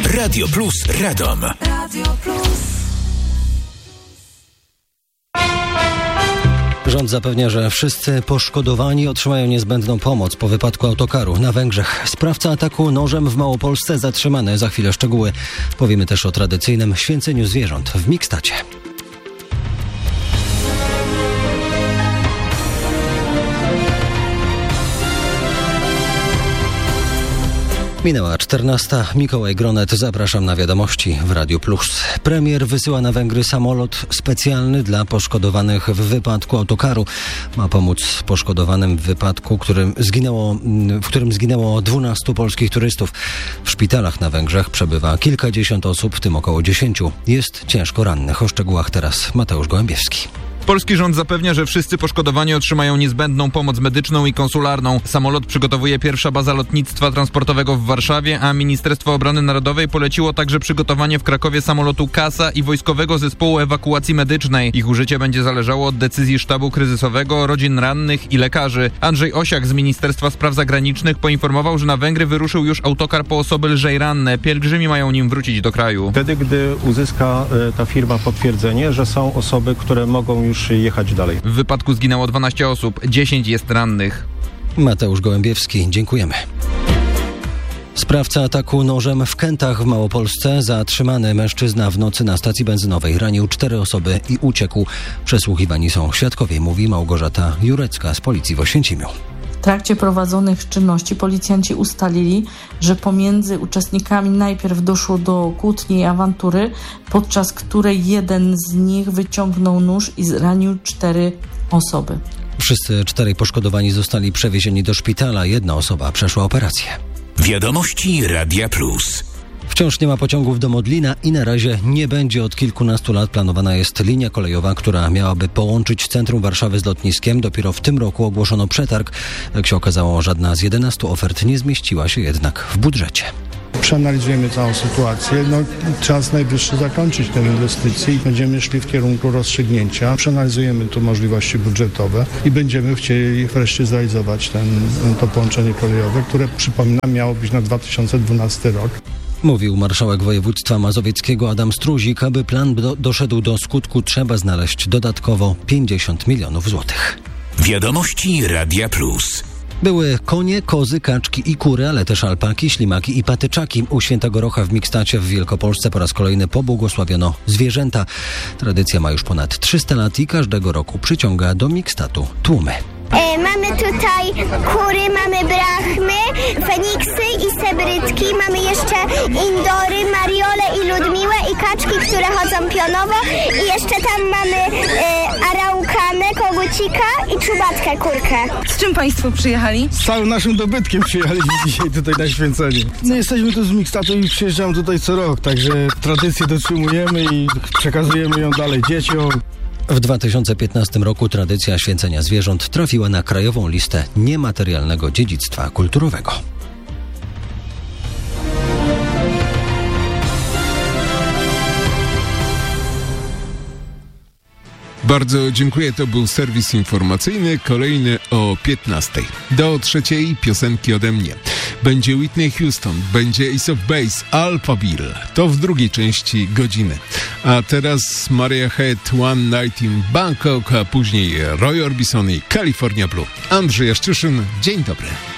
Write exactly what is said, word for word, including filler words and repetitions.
Radio Plus Radom. Radio Plus. Rząd zapewnia, że wszyscy poszkodowani otrzymają niezbędną pomoc po wypadku autokaru na Węgrzech. Sprawca ataku nożem w Małopolsce zatrzymany. Za chwilę szczegóły. Powiemy też o tradycyjnym święceniu zwierząt w Mikstacie. Minęła czternasta. Mikołaj Gronet, zapraszam na wiadomości w Radiu Plus. Premier wysyła na Węgry samolot specjalny dla poszkodowanych w wypadku autokaru. Ma pomóc poszkodowanym w wypadku, którym zginęło, w którym zginęło dwunastu polskich turystów. W szpitalach na Węgrzech przebywa kilkadziesiąt osób, w tym około dziesięciu jest ciężko rannych. O szczegółach teraz Mateusz Gołębiewski. Polski rząd zapewnia, że wszyscy poszkodowani otrzymają niezbędną pomoc medyczną i konsularną. Samolot przygotowuje pierwsza baza lotnictwa transportowego w Warszawie, a Ministerstwo Obrony Narodowej poleciło także przygotowanie w Krakowie samolotu Kasa i wojskowego zespołu ewakuacji medycznej. Ich użycie będzie zależało od decyzji sztabu kryzysowego, rodzin rannych i lekarzy. Andrzej Osiak z Ministerstwa Spraw Zagranicznych poinformował, że na Węgry wyruszył już autokar po osoby lżej ranne. Pielgrzymi mają nim wrócić do kraju. Wtedy, gdy uzyska ta firma potwierdzenie, że są osoby, które mogą już jechać dalej. W wypadku zginęło dwanaście osób, dziesięć jest rannych. Mateusz Gołębiewski, dziękujemy. Sprawca ataku nożem w Kętach w Małopolsce zatrzymany. Mężczyzna w nocy na stacji benzynowej ranił cztery osoby i uciekł. Przesłuchiwani są świadkowie, mówi Małgorzata Jurecka z policji w Oświęcimiu. W trakcie prowadzonych czynności policjanci ustalili, że pomiędzy uczestnikami najpierw doszło do kłótni i awantury, podczas której jeden z nich wyciągnął nóż i zranił cztery osoby. Wszyscy czterej poszkodowani zostali przewiezieni do szpitala. Jedna osoba przeszła operację. Wiadomości Radia Plus. Wciąż nie ma pociągów do Modlina i na razie nie będzie. Od kilkunastu lat planowana jest linia kolejowa, która miałaby połączyć centrum Warszawy z lotniskiem. Dopiero w tym roku ogłoszono przetarg. Jak się okazało, żadna z jedenastu ofert nie zmieściła się jednak w budżecie. Przeanalizujemy całą sytuację. No, czas najwyższy zakończyć tę inwestycję i będziemy szli w kierunku rozstrzygnięcia. Przeanalizujemy tu możliwości budżetowe i będziemy chcieli wreszcie zrealizować ten, to połączenie kolejowe, które, przypominam, miało być na dwa tysiące dwunasty rok. Mówił marszałek województwa mazowieckiego Adam Struzik. Aby plan do, doszedł do skutku, trzeba znaleźć dodatkowo pięćdziesiąt milionów złotych. Wiadomości Radia Plus. Były konie, kozy, kaczki i kury, ale też alpaki, ślimaki i patyczaki. U Świętego Rocha w Mikstacie w Wielkopolsce po raz kolejny pobłogosławiono zwierzęta. Tradycja ma już ponad trzysta lat i każdego roku przyciąga do Mikstatu tłumy. E, mamy tutaj kury, mamy brachmy, feniksy i sebrytki, mamy jeszcze indory, mariole i ludmiłę i kaczki, które chodzą pionowo i jeszcze tam mamy e, araukanę, kogucika i czubatkę, kurkę. Z czym państwo przyjechali? Z całym naszym dobytkiem przyjechaliśmy dzisiaj tutaj na święcenie. No, jesteśmy tu z Mikstatu i przyjeżdżamy tutaj co rok, także tradycję dotrzymujemy i przekazujemy ją dalej dzieciom. W dwa tysiące piętnastym roku tradycja święcenia zwierząt trafiła na krajową listę niematerialnego dziedzictwa kulturowego. Bardzo dziękuję, to był serwis informacyjny, kolejny o piętnastej. Do trzeciej piosenki ode mnie. Będzie Whitney Houston, będzie Ace of Base, Alphaville. To w drugiej części godziny. A teraz Maria Head, One Night in Bangkok, a później Roy Orbison i California Blue. Andrzej Jaszczyszyn, dzień dobry.